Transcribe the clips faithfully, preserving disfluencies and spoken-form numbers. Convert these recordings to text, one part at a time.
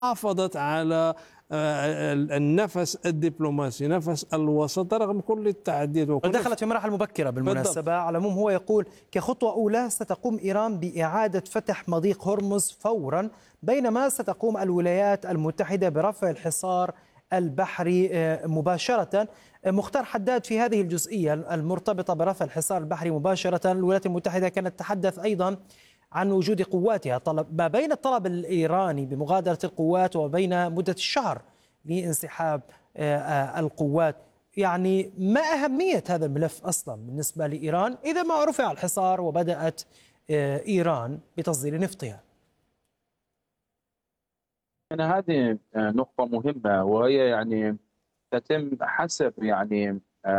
حافظت على النفس الدبلوماسي، نفس الوسط رغم كل التعديات. ودخلت في مراحل مبكرة بالمناسبة. على العموم هو يقول كخطوة أولى ستقوم إيران بإعادة فتح مضيق هرمز فورا، بينما ستقوم الولايات المتحدة برفع الحصار البحري مباشرة. مختار حداد، في هذه الجزئية المرتبطة برفع الحصار البحري مباشرة، الولايات المتحدة كانت تتحدث أيضا عن وجود قواتها، طلب ما بين الطلب الإيراني بمغادرة القوات وبين مدة الشهر لانسحاب القوات. يعني ما أهمية هذا الملف أصلا بالنسبة لإيران إذا ما رفع الحصار وبدأت إيران بتصدير نفطها؟ أنا هذه نقطة مهمة، وهي يعني تتم حسب يعني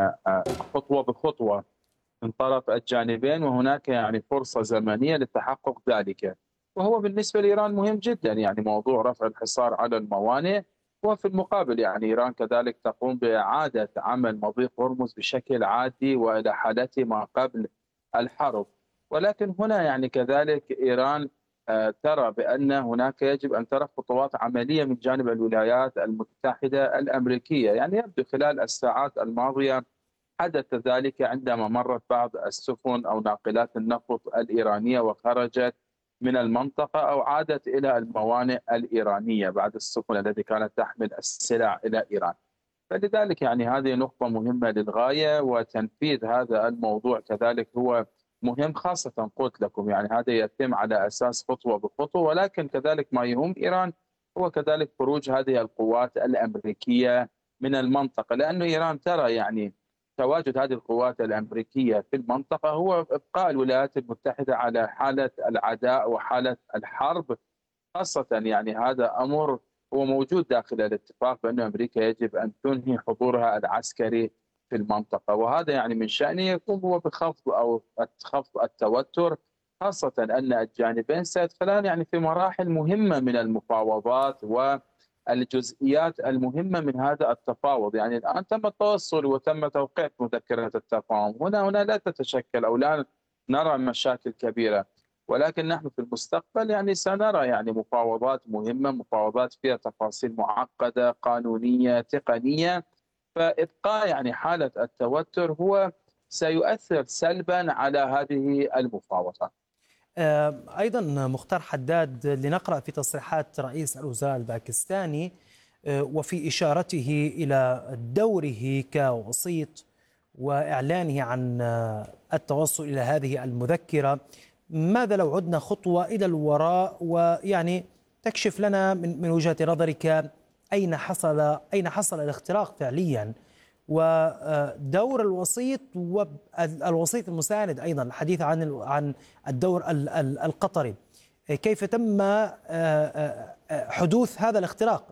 خطوة بخطوة من طرف الجانبين، وهناك يعني فرصة زمنية لتحقق ذلك. وهو بالنسبة لإيران مهم جدا يعني موضوع رفع الحصار على الموانئ، وفي المقابل يعني إيران كذلك تقوم بإعادة عمل مضيق هرمز بشكل عادي وإلى حالته ما قبل الحرب. ولكن هنا يعني كذلك إيران ترى بأن هناك يجب أن ترى خطوات عملية من جانب الولايات المتحدة الأمريكية. يعني يبدو خلال الساعات الماضية حدث ذلك عندما مرت بعض السفن أو ناقلات النفط الإيرانية وخرجت من المنطقة أو عادت إلى الموانئ الإيرانية بعد السفن التي كانت تحمل السلع إلى إيران. فلذلك يعني هذه نقطة مهمة للغاية، وتنفيذ هذا الموضوع كذلك هو مهم، خاصة قلت لكم يعني هذا يتم على أساس خطوة بخطوة. ولكن كذلك ما يهم إيران هو كذلك خروج هذه القوات الأمريكية من المنطقة، لأن إيران ترى يعني تواجد هذه القوات الأمريكية في المنطقة هو إبقاء الولايات المتحدة على حالة العداء وحالة الحرب، خاصة يعني هذا أمر هو موجود داخل الاتفاق بأن أمريكا يجب أن تنهي حضورها العسكري في المنطقة. وهذا يعني من شأنه يكون هو بخفض أو خفض التوتر، خاصة أن الجانبين سيدخلان يعني في مراحل مهمة من المفاوضات و الجزئيات المهمة من هذا التفاوض. يعني الآن تم التوصل وتم توقيع مذكرة التفاهم، هنا هنا لا تتشكل أو لا نرى مشاكل كبيرة. ولكن نحن في المستقبل يعني سنرى يعني مفاوضات مهمة، مفاوضات فيها تفاصيل معقدة قانونية تقنية. فإبقاء يعني حالة التوتر هو سيؤثر سلبا على هذه المفاوضات. أيضا مختار حداد، لنقرأ في تصريحات رئيس الوزراء الباكستاني وفي إشارته إلى دوره كوسيط وإعلانه عن التوصل إلى هذه المذكرة. ماذا لو عدنا خطوة إلى الوراء ويعني تكشف لنا من وجهة نظرك أين حصل أين حصل الاختراق فعليا، ودور الوسيط والوسيط المساند، أيضا الحديث عن عن الدور القطري، كيف تم حدوث هذا الاختراق؟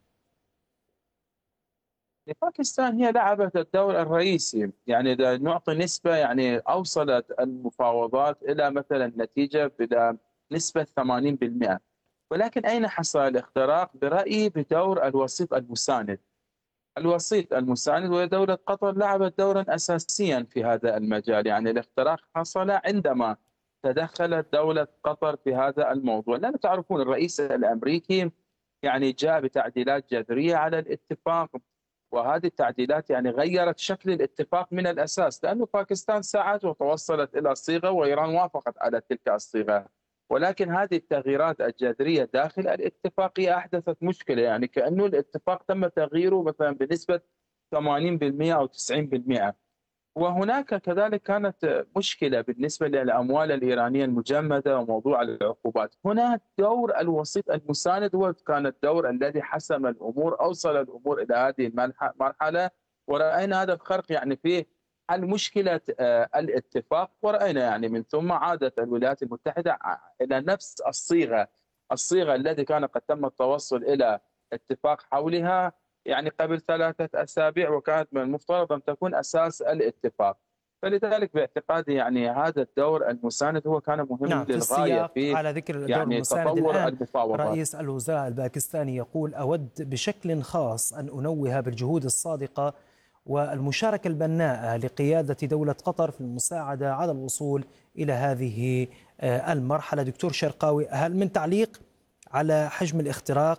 باكستان هي لعبت الدور الرئيسي، يعني إذا نعطي نسبة يعني أوصلت المفاوضات إلى مثلا نتيجة إلى نسبة ثمانين بالمئة. ولكن أين حصل الاختراق؟ برأيي بدور الوسيط المساند. الوسيط المساند ودولة قطر لعبت دورا أساسيا في هذا المجال. يعني الاختراق حصل عندما تدخلت دولة قطر في هذا الموضوع، لأن تعرفون الرئيس الأمريكي يعني جاء بتعديلات جذرية على الاتفاق، وهذه التعديلات يعني غيرت شكل الاتفاق من الأساس، لأن باكستان سعت وتوصلت إلى صيغة وإيران وافقت على تلك الصيغة. ولكن هذه التغييرات الجذرية داخل الاتفاقية أحدثت مشكلة، يعني كأنه الاتفاق تم تغييره مثلا بنسبة ثمانين بالمئة أو تسعين بالمئة. وهناك كذلك كانت مشكلة بالنسبة للأموال الإيرانية المجمدة وموضوع العقوبات. هنا دور الوسيط المساند هو كان الدور الذي حسم الأمور، أوصل الأمور إلى هذه المرحلة، ورأينا هذا الخرق يعني في حل مشكلة الاتفاق. ورأينا يعني من ثم عادت الولايات المتحدة إلى نفس الصيغة الصيغة التي كان قد تم التوصل إلى اتفاق حولها يعني قبل ثلاثة أسابيع، وكانت من المفترض أن تكون أساس الاتفاق. فلذلك باعتقادي يعني هذا الدور المساند هو كان مهم نعم للغاية في في على ذكر الدور يعني المساند تطور الآن. المفاوضات. رئيس الوزراء الباكستاني يقول: أود بشكل خاص أن أنوه بالجهود الصادقة والمشاركة البناءة لقيادة دولة قطر في المساعدة على الوصول إلى هذه المرحلة. دكتور شرقاوي، هل من تعليق على حجم الاختراق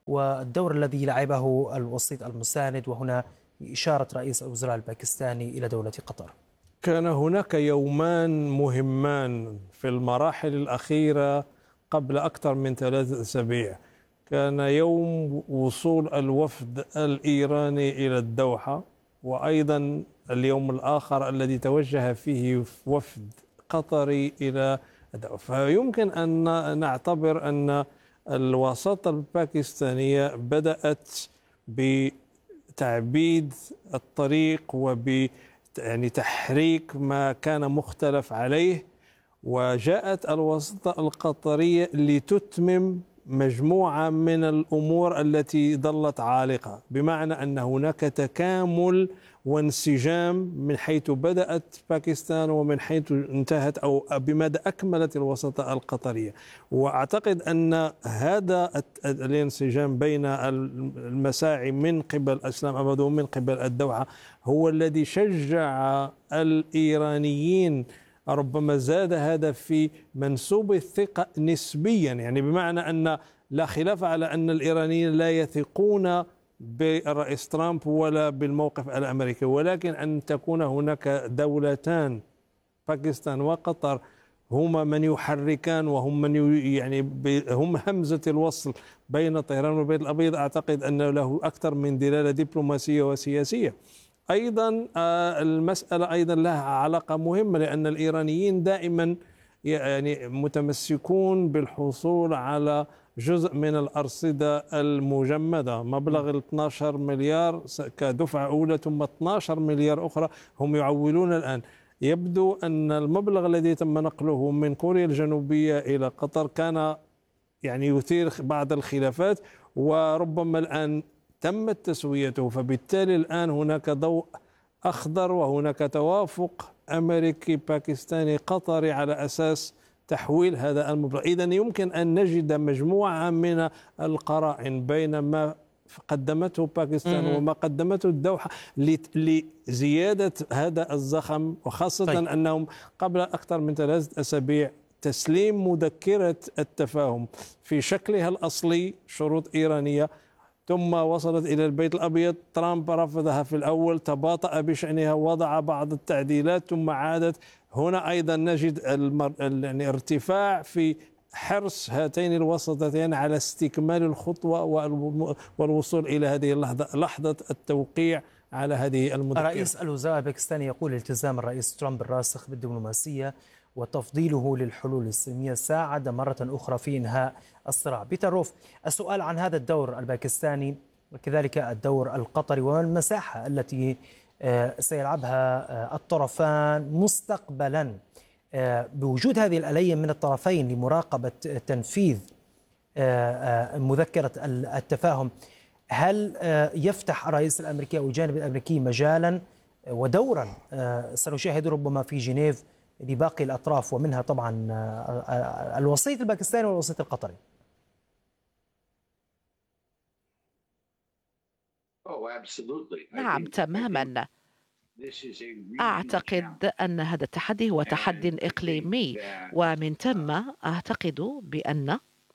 والدور الذي لعبه الوسيط المساند، وهنا إشارة رئيس الوزراء الباكستاني إلى دولة قطر. كان هناك يومان مهمان في المراحل الأخيرة قبل أكثر من ثلاثة أسابيع. كان يوم وصول الوفد الإيراني إلى الدوحة، وأيضا اليوم الآخر الذي توجه فيه وفد قطري إلى الدوحة. فيمكن أن نعتبر أن الوساطة الباكستانية بدأت بتعبيد الطريق وب يعني تحريك ما كان مختلف عليه، وجاءت الوساطة القطرية لتتمم مجموعة من الأمور التي ظلت عالقة، بمعنى أن هناك تكامل وانسجام من حيث بدأت باكستان ومن حيث انتهت أو بماذا أكملت الوساطة القطرية. وأعتقد أن هذا الانسجام بين المساعي من قبل الإسلام أباد ومن قبل الدوحة هو الذي شجع الإيرانيين، ربما زاد هذا في منسوب الثقة نسبيا، يعني بمعنى أن لا خلاف على أن الإيرانيين لا يثقون بالرئيس ترامب ولا بالموقف الأمريكي، ولكن أن تكون هناك دولتان باكستان وقطر هما من يحركان وهم من يعني هم همزة الوصل بين طهران والبيت الأبيض، أعتقد أنه له أكثر من دلالة دبلوماسية وسياسية. أيضا المسألة أيضا لها علاقة مهمة، لأن الإيرانيين دائما يعني متمسكون بالحصول على جزء من الأرصدة المجمدة، مبلغ ال اثني عشر مليار كدفعة أولى ثم اثني عشر مليار أخرى هم يعولون الآن. يبدو أن المبلغ الذي تم نقله من كوريا الجنوبية إلى قطر كان يعني يثير بعض الخلافات، وربما الآن تمت تسويته، فبالتالي الآن هناك ضوء أخضر وهناك توافق أمريكي باكستاني قطري على أساس تحويل هذا المبلغ. إذن يمكن أن نجد مجموعة من القرائن بين ما قدمته باكستان وما قدمته الدوحة لزيادة هذا الزخم، وخاصة طيب. أنهم قبل أكثر من ثلاثة أسابيع تسليم مذكرة التفاهم في شكلها الأصلي شروط إيرانية، ثم وصلت إلى البيت الأبيض، ترامب رفضها في الأول، تباطأ بشأنها، وضع بعض التعديلات، ثم عادت. هنا أيضا نجد المر... يعني ارتفاع في حرص هاتين الوسطتين على استكمال الخطوة والوصول إلى هذه اللحظة، لحظة التوقيع على هذه المذكرة. رئيس الوزراء الباكستاني يقول التزام الرئيس ترامب الراسخ بالدبلوماسية وتفضيله للحلول السلمية ساعد مرة أخرى في إنهاء الصراع. بيتر روف، السؤال عن هذا الدور الباكستاني وكذلك الدور القطري والمساحة التي سيلعبها الطرفان مستقبلا بوجود هذه الآلية من الطرفين لمراقبة تنفيذ مذكرة التفاهم. هل يفتح الرئيس الأمريكي أو الجانب الأمريكي مجالا ودورا سنشاهد ربما في جنيف لباقي الأطراف ومنها طبعا الوسيط الباكستاني والوسيط القطري؟ نعم تماما. أعتقد أن هذا التحدي هو تحدي إقليمي، ومن ثم أعتقد بأن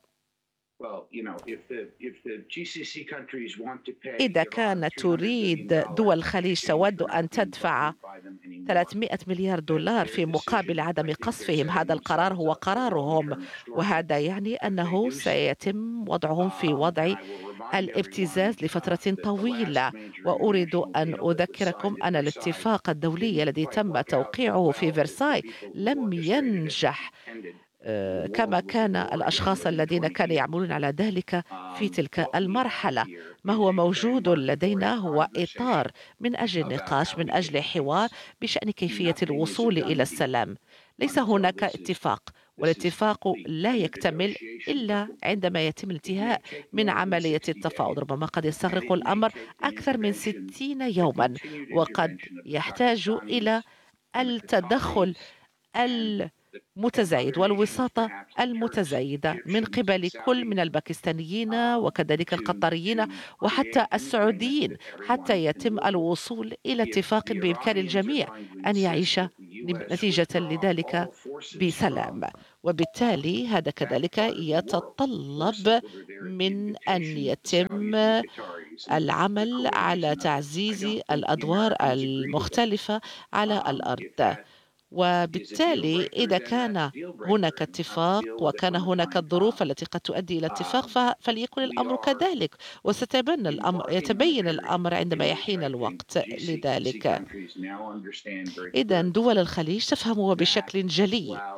إذا كانت تريد دول الخليج تود أن تدفع ثلاثمئة مليار دولار في مقابل عدم قصفهم، هذا القرار هو قرارهم، وهذا يعني أنه سيتم وضعهم في وضع الابتزاز لفترة طويلة. وأريد أن أذكركم أن الاتفاق الدولي الذي تم توقيعه في فرساي لم ينجح كما كان الأشخاص الذين كانوا يعملون على ذلك في تلك المرحلة. ما هو موجود لدينا هو إطار من أجل نقاش، من أجل حوار بشأن كيفية الوصول إلى السلام. ليس هناك اتفاق، والاتفاق لا يكتمل إلا عندما يتم الانتهاء من عملية التفاوض. ربما قد يستغرق الأمر أكثر من ستين يوما، وقد يحتاج إلى التدخل المتزايد والوساطة المتزايدة من قبل كل من الباكستانيين وكذلك القطريين وحتى السعوديين، حتى يتم الوصول إلى اتفاق بإمكان الجميع أن يعيش نتيجة لذلك بسلام. وبالتالي هذا كذلك يتطلب من أن يتم العمل على تعزيز الأدوار المختلفة على الأرض. وبالتالي إذا كان هناك اتفاق وكان هناك الظروف التي قد تؤدي إلى اتفاق فليكن الأمر كذلك، وستبين الأمر يتبين الأمر عندما يحين الوقت لذلك. إذا دول الخليج تفهم بشكل جلي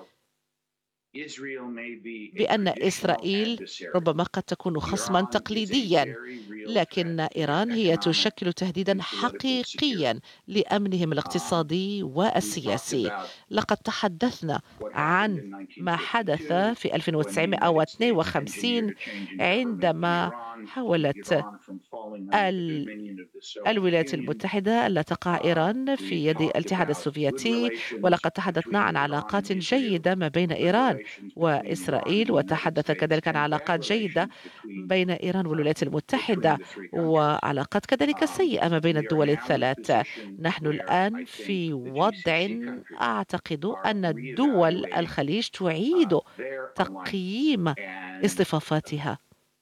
بأن إسرائيل ربما قد تكون خصما تقليديا، لكن إيران هي تشكل تهديدا حقيقيا لأمنهم الاقتصادي والسياسي. لقد تحدثنا عن ما حدث في ألف وتسعمائة واثنين وخمسين عندما حاولت الولايات المتحدة ألا تقع إيران في يد الاتحاد السوفيتي، ولقد تحدثنا عن علاقات جيدة ما بين إيران وإسرائيل، وتحدث كذلك عن علاقات جيدة بين إيران والولايات المتحدة، وعلاقات كذلك سيئة ما بين الدول الثلاث. نحن الآن في وضع أعتقد أن دول الخليج تعيد تقييم اصطفافاتها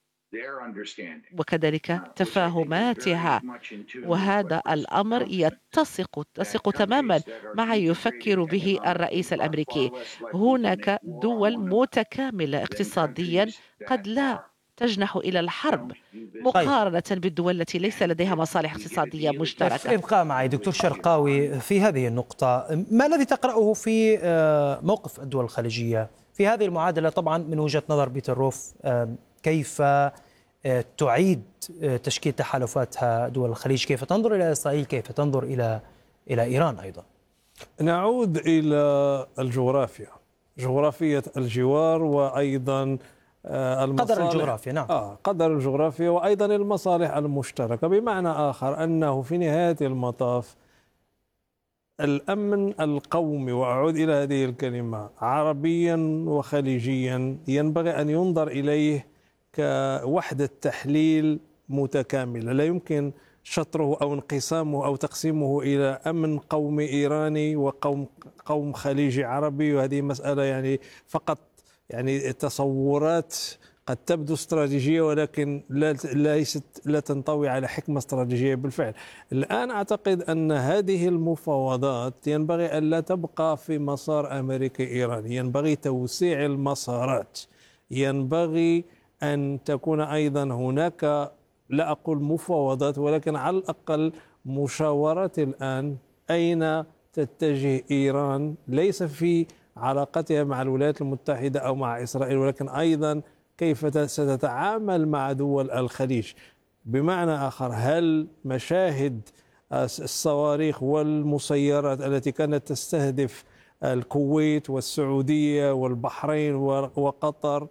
وكذلك تفاهماتها، وهذا الأمر يتسق يتسق تماما مع يفكر به الرئيس الأمريكي. هناك دول متكاملة اقتصاديا قد لا تجنح إلى الحرب مقارنة بالدول التي ليس لديها مصالح اقتصادية مشتركة. ابقى معي دكتور شرقاوي في هذه النقطة. ما الذي تقرأه في موقف الدول الخليجية في هذه المعادلة؟ طبعا من وجهة نظر بيتر روف، كيف تعيد تشكيل تحالفاتها دول الخليج؟ كيف تنظر إلى إسرائيل؟ كيف تنظر إلى إلى إيران أيضا؟ نعود إلى الجغرافيا، جغرافية الجوار، وأيضا المصالح، قدر الجغرافيا. نعم. آه قدر الجغرافيا، وأيضا المصالح المشتركة. بمعنى آخر أنه في نهاية المطاف الأمن القومي، وأعود إلى هذه الكلمة، عربيا وخليجيا، ينبغي أن ينظر إليه كوحدة تحليل متكاملة. لا يمكن شطره أو انقسامه أو تقسيمه إلى أمن قومي إيراني وقوم قوم خليجي عربي، وهذه مسألة يعني فقط يعني تصورات قد تبدو استراتيجية، ولكن لا ليست لا تنطوي على حكمة استراتيجية بالفعل. الآن أعتقد أن هذه المفاوضات ينبغي أن لا تبقى في مسار أمريكي إيراني، ينبغي توسيع المسارات، ينبغي أن تكون أيضا هناك، لا أقول مفاوضات، ولكن على الأقل مشاورات الآن أين تتجه إيران، ليس في علاقتها مع الولايات المتحدة أو مع إسرائيل، ولكن أيضا كيف ستتعامل مع دول الخليج. بمعنى آخر، هل مشاهد الصواريخ والمسيرات التي كانت تستهدف الكويت والسعودية والبحرين وقطر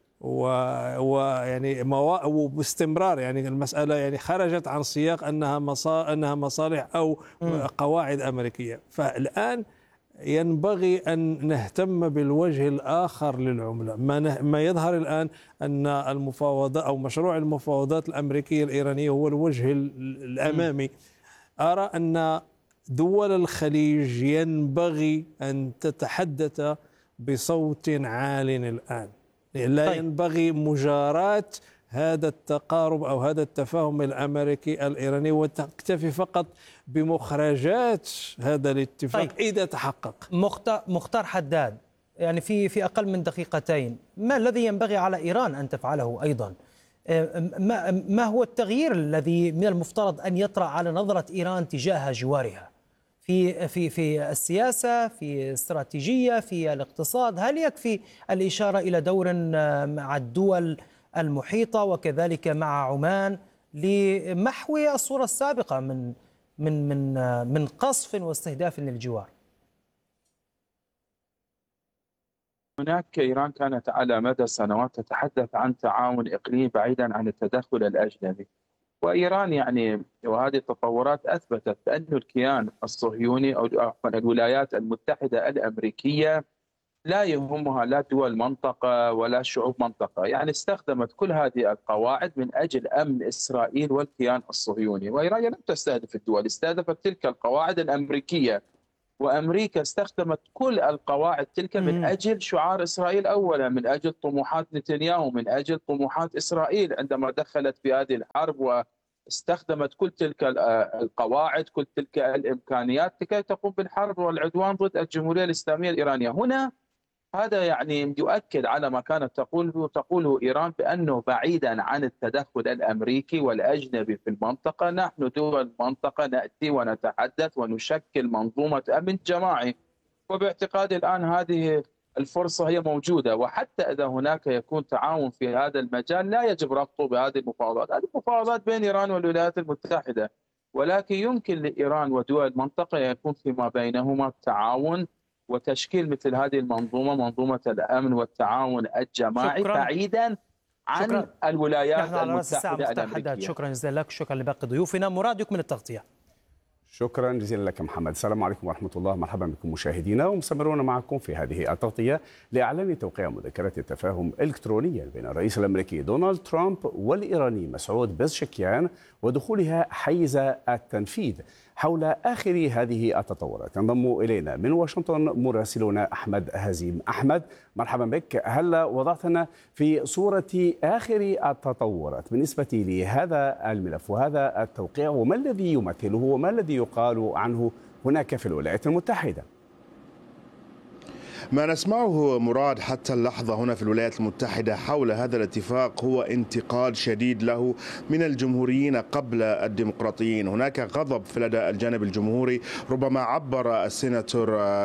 ويعني وباستمرار، يعني المسألة يعني خرجت عن سياق أنها مصالح أنها مصالح أو قواعد أمريكية. فالآن ينبغي أن نهتم بالوجه الآخر للعملة. ما ما يظهر الآن أن المفاوضات أو مشروع المفاوضات الأمريكية الإيرانية هو الوجه الأمامي. أرى أن دول الخليج ينبغي أن تتحدث بصوت عال الآن. لا طيب. ينبغي مجاراة هذا التقارب أو هذا التفاهم الأمريكي الإيراني وتكتفي فقط بمخرجات هذا الاتفاق. طيب. إذا تحقق. مختار حداد، يعني في في أقل من دقيقتين، ما الذي ينبغي على إيران أن تفعله أيضا؟ ما ما هو التغيير الذي من المفترض أن يطرأ على نظرة إيران تجاه جوارها في في في السياسة، في الاستراتيجية، في الاقتصاد؟ هل يكفي الإشارة إلى دور مع الدول المحيطة وكذلك مع عمان لمحو الصورة السابقة من من من من قصف واستهداف للجوار؟ هناك إيران كانت على مدى سنوات تتحدث عن تعاون إقليمي بعيدا عن التدخل الأجنبي، وإيران يعني وهذه التطورات أثبتت بأن الكيان الصهيوني أو الولايات المتحدة الأمريكية لا يهمها لا دول منطقة ولا شعوب منطقة، يعني استخدمت كل هذه القواعد من أجل أمن إسرائيل والكيان الصهيوني. وإيران لم تستهدف الدول، استهدفت تلك القواعد الأمريكية، وأمريكا استخدمت كل القواعد تلك من أجل شعار إسرائيل أولا، من أجل طموحات نتنياهو، من أجل طموحات إسرائيل عندما دخلت في هذه الحرب، واستخدمت كل تلك القواعد كل تلك الإمكانيات لكي تقوم بالحرب والعدوان ضد الجمهورية الإسلامية الإيرانية. هنا هذا يعني يؤكد على ما كانت تقوله تقوله إيران بأنه بعيدا عن التدخل الأمريكي والأجنبي في المنطقة، نحن دول المنطقة نأتي ونتحدث ونشكل منظومة أمن جماعي، وباعتقادي الآن هذه الفرصة هي موجودة. وحتى إذا هناك يكون تعاون في هذا المجال لا يجب ربطه بهذه المفاوضات، هذه المفاوضات بين إيران والولايات المتحدة، ولكن يمكن لإيران ودول المنطقة يكون فيما بينهما تعاون وتشكيل مثل هذه المنظومة، منظومة الأمن والتعاون الجماعي، شكرا. بعيدا عن شكرا. الولايات المتحدة الأمريكية. شكرا جزيلا لك، شكرا لباقي ضيوفنا. مراد يكمل التغطية. شكرا جزيلا لك محمد. السلام عليكم ورحمة الله، مرحبا بكم مشاهدينا، ومستمرون معكم في هذه التغطية لإعلان توقيع مذكرة التفاهم الإلكترونية بين الرئيس الأمريكي دونالد ترامب والإيراني مسعود بزشكيان ودخولها حيز التنفيذ. حول آخر هذه التطورات ينضم إلينا من واشنطن مراسلنا أحمد هزيم. أحمد مرحبا بك. هل وضعتنا في صورة آخر التطورات بالنسبة لهذا الملف وهذا التوقيع، وما الذي يمثله وما الذي يقال عنه هناك في الولايات المتحدة؟ ما نسمعه مراد حتى اللحظة هنا في الولايات المتحدة حول هذا الاتفاق هو انتقاد شديد له من الجمهوريين قبل الديمقراطيين. هناك غضب في لدى الجانب الجمهوري، ربما عبر السيناتور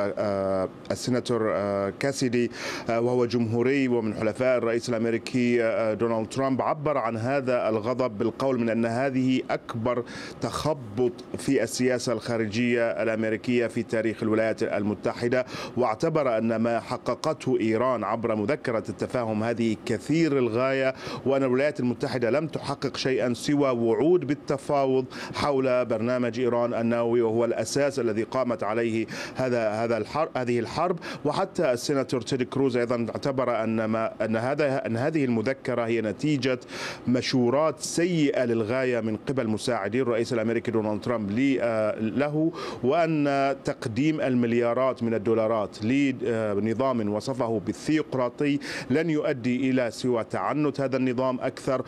السيناتور كاسيدي وهو جمهوري ومن حلفاء الرئيس الأمريكي دونالد ترامب، عبر عن هذا الغضب بالقول من أن هذه أكبر تخبط في السياسة الخارجية الأمريكية في تاريخ الولايات المتحدة، واعتبر أن ما حققته إيران عبر مذكرة التفاهم هذه كثير الغاية، وأن الولايات المتحدة لم تحقق شيئا سوى وعود بالتفاوض حول برنامج إيران النووي، وهو الأساس الذي قامت عليه هذا هذا الحرب هذه الحرب. وحتى السيناتور تيد كروز أيضا اعتبر أن ما أن هذا أن هذه المذكرة هي نتيجة مشورات سيئة للغاية من قبل مساعدي الرئيس الأمريكي دونالد ترامب له، وأن تقديم المليارات من الدولارات نظام وصفه بالثيوقراطي لن يؤدي إلى سوى تعنت هذا النظام أكثر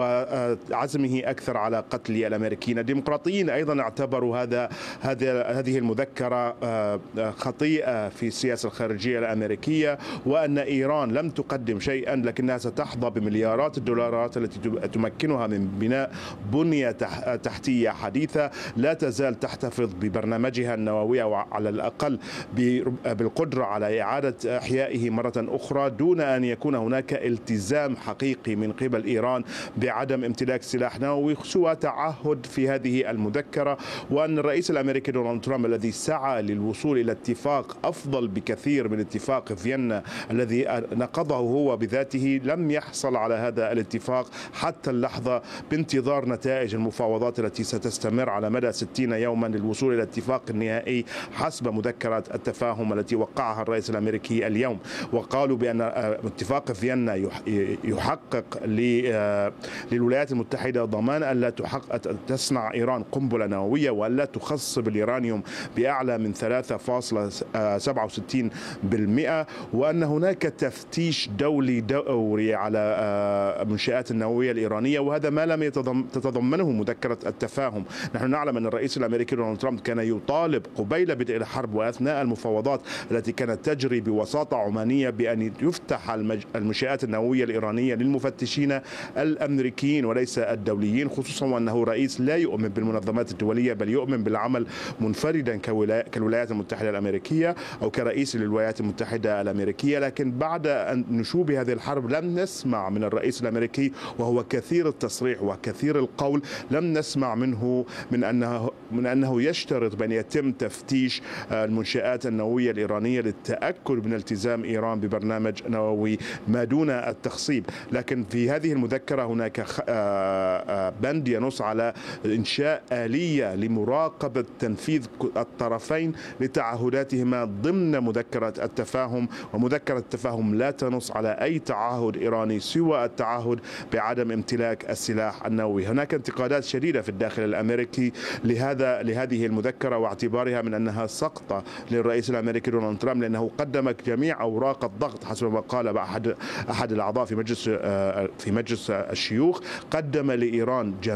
وعزمه أكثر على قتل الأمريكيين. الديمقراطيين أيضا اعتبروا هذا هذه المذكرة خطيئة في السياسة الخارجية الأمريكية، وأن إيران لم تقدم شيئا لكنها ستحظى بمليارات الدولارات التي تمكنها من بناء بنية تحتية حديثة لا تزال تحتفظ ببرنامجها النووي، وعلى الأقل بالقدرة على إعادة إحيائه مرة أخرى دون أن يكون هناك التزام حقيقي من قبل إيران بعدم امتلاك سلاح نووي سوى تعهد في هذه المذكرة. وأن الرئيس الأمريكي دونالد ترامب الذي سعى للوصول إلى اتفاق أفضل بكثير من اتفاق فيينا الذي نقضه هو بذاته لم يحصل على هذا الاتفاق حتى اللحظة، بانتظار نتائج المفاوضات التي ستستمر على مدى ستين يوما للوصول إلى اتفاق نهائي حسب مذكرة التفاهم التي وقعها الرئيس الأمريكي اليوم. وقالوا بأن اتفاق فيينا يحقق للولايات المتحدة ضمان أن لا تحقق تصنع إيران قنبلة نووية وأن لا تخصب اليورانيوم بأعلى من ثلاثة فاصلة سبعة وستين بالمئة، وأن هناك تفتيش دولي دوري على المنشآت النووية الإيرانية، وهذا ما لم تتضمنه مذكرة التفاهم. نحن نعلم أن الرئيس الأمريكي دونالد ترامب كان يطالب قبيل بدء الحرب وأثناء المفاوضات التي كانت تجري بوساطة عمانية بأن يفتح المنشآت النووية الإيرانية للمفتشين الأمريكيين وليس الدوليين، خصوصا وأنه رئيس لا يؤمن بالمنظمات الدولية بل يؤمن بالعمل منفردا كالولايات المتحدة الأمريكية أو كرئيس للولايات المتحدة الأمريكية. لكن بعد أن نشوب هذه الحرب لم نسمع من الرئيس الأمريكي، وهو كثير التصريح وكثير القول، لم نسمع منه من أنه من أنه يشترط بأن يتم تفتيش المنشآت النووية الإيرانية التأكد من التزام إيران ببرنامج نووي ما دون التخصيب. لكن في هذه المذكرة هناك بند ينص على إنشاء آلية لمراقبة تنفيذ الطرفين لتعهداتهما ضمن مذكرة التفاهم، ومذكرة التفاهم لا تنص على أي تعهد إيراني سوى التعهد بعدم امتلاك السلاح النووي. هناك انتقادات شديدة في الداخل الأمريكي لهذا لهذه المذكرة، واعتبارها من أنها سقطة للرئيس الأمريكي دونالد ترامب، لأنه قدم جميع أوراق الضغط حسب ما قال أحد أحد الأعضاء في مجلس في مجلس الشيوخ، قدم لإيران